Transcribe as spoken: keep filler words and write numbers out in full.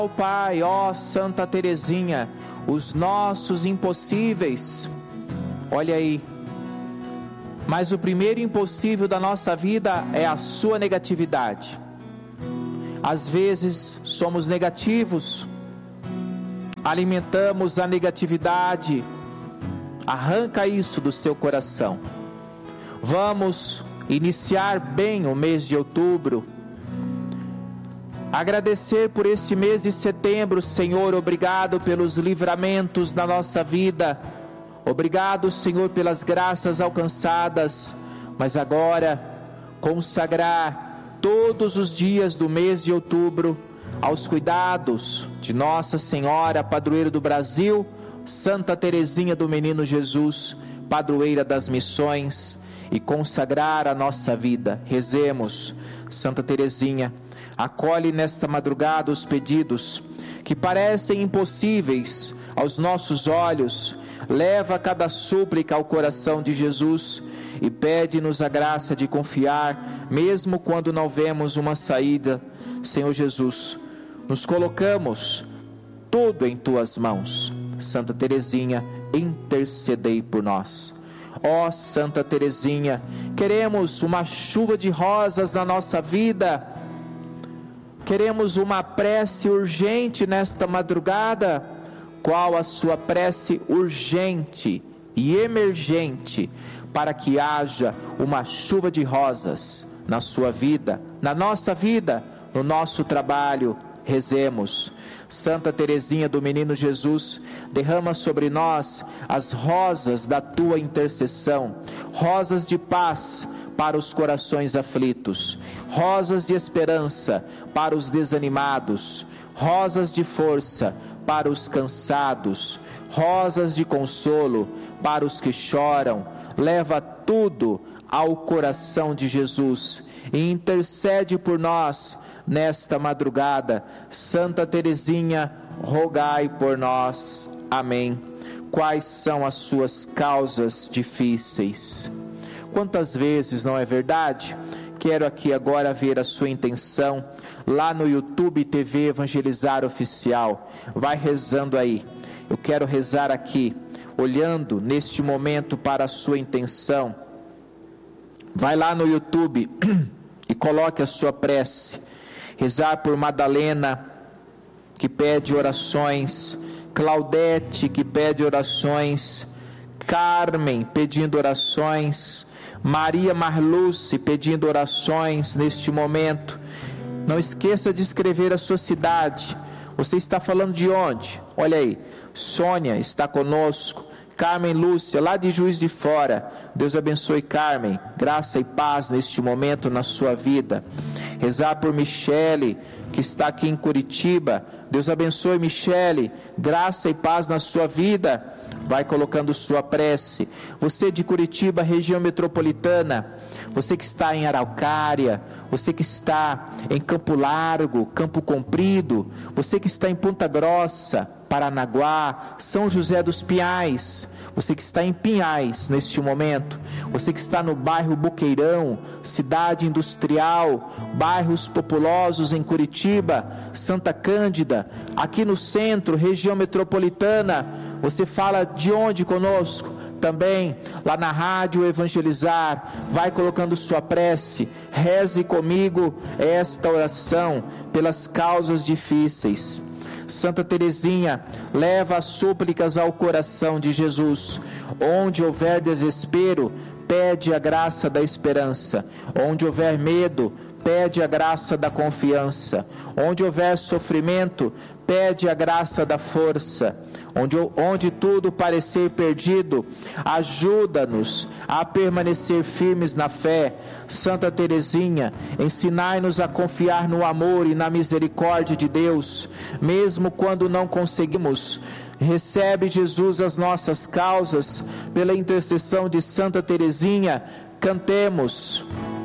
Pai, ó Santa Teresinha, os nossos impossíveis. Olha aí, mas o primeiro impossível da nossa vida é a sua negatividade. Às vezes somos negativos, alimentamos a negatividade. Arranca isso do seu coração. Vamos iniciar bem o mês de outubro. Agradecer por este mês de setembro, Senhor. Obrigado pelos livramentos na nossa vida. Obrigado, Senhor, pelas graças alcançadas. Mas agora, consagrar todos os dias do mês de outubro aos cuidados de Nossa Senhora, padroeira do Brasil, Santa Teresinha do Menino Jesus, padroeira das missões, e consagrar a nossa vida. Rezemos. Santa Teresinha, acolhe nesta madrugada os pedidos que parecem impossíveis aos nossos olhos. Leva cada súplica ao coração de Jesus e pede-nos a graça de confiar, mesmo quando não vemos uma saída. Senhor Jesus, nos colocamos tudo em tuas mãos. Santa Teresinha, intercedei por nós. Ó Santa Teresinha, queremos uma chuva de rosas na nossa vida. Queremos uma prece urgente nesta madrugada. Qual a sua prece urgente e emergente para que haja uma chuva de rosas na sua vida, na nossa vida, no nosso trabalho? Rezemos. Santa Teresinha do Menino Jesus, derrama sobre nós as rosas da tua intercessão, rosas de paz para os corações aflitos, rosas de esperança para os desanimados, rosas de força para os cansados, rosas de consolo para os que choram. Leva tudo ao coração de Jesus e intercede por nós nesta madrugada. Santa Teresinha, rogai por nós. Amém. Quais são as suas causas difíceis? Quantas vezes, não é verdade? Quero aqui agora ver a sua intenção lá no YouTube T V Evangelizar Oficial. Vai rezando aí. Eu quero rezar aqui, olhando neste momento para a sua intenção. Vai lá no YouTube e coloque a sua prece. Rezar por Madalena, que pede orações, Claudete, que pede orações, Carmen pedindo orações, Maria Marluce pedindo orações neste momento. Não esqueça de escrever a sua cidade. Você está falando de onde? Olha aí, Sônia está conosco, Carmen Lúcia, lá de Juiz de Fora. Deus abençoe, Carmen, graça e paz neste momento na sua vida. Rezar por Michele, que está aqui em Curitiba. Deus abençoe, Michele, graça e paz na sua vida. Vai colocando sua prece. Você de Curitiba, região metropolitana, você que está em Araucária, você que está em Campo Largo, Campo Comprido, você que está em Ponta Grossa, Paranaguá, São José dos Pinhais, você que está em Pinhais neste momento, você que está no bairro Boqueirão, cidade industrial, bairros populosos em Curitiba, Santa Cândida, aqui no centro, região metropolitana. Você fala de onde conosco? Também lá na rádio Evangelizar. Vai colocando sua prece. Reze comigo esta oração pelas causas difíceis. Santa Teresinha, leva as súplicas ao coração de Jesus. Onde houver desespero, pede a graça da esperança. Onde houver medo, pede a graça da confiança. Onde houver sofrimento, pede a graça da força. Onde, onde tudo parecer perdido, ajuda-nos a permanecer firmes na fé. Santa Teresinha, ensinai-nos a confiar no amor e na misericórdia de Deus, mesmo quando não conseguimos. Recebe, Jesus, as nossas causas, pela intercessão de Santa Teresinha. Cantemos.